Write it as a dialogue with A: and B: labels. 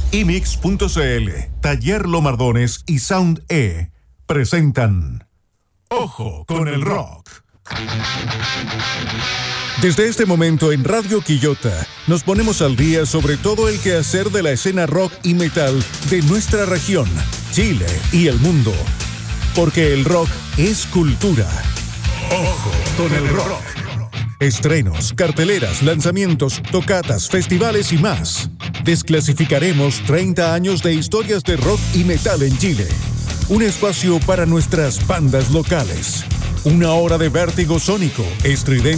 A: Imix.cl, Taller Lomardones y Sound E presentan Ojo con el Rock. Desde este momento en Radio Quillota nos ponemos al día sobre todo el quehacer de la escena rock y metal de nuestra región, Chile y el mundo. Porque el rock es cultura. Ojo con el rock. Estrenos, carteleras, lanzamientos, tocatas, festivales y más. Desclasificaremos 30 años de historias de rock y metal en Chile. Un espacio para nuestras bandas locales. Una hora de vértigo sónico, estridente